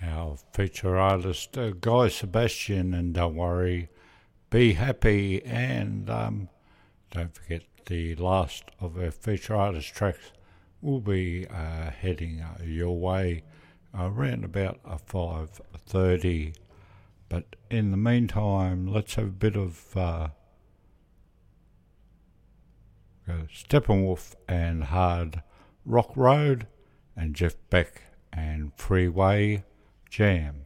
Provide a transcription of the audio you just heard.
our feature artist Guy Sebastian, and don't worry, be happy, and don't forget the last of our feature artist tracks will be heading your way around about 5:30. But in the meantime, let's have a bit of Steppenwolf and Hard Rock Road, and Jeff Beck and Freeway Jam.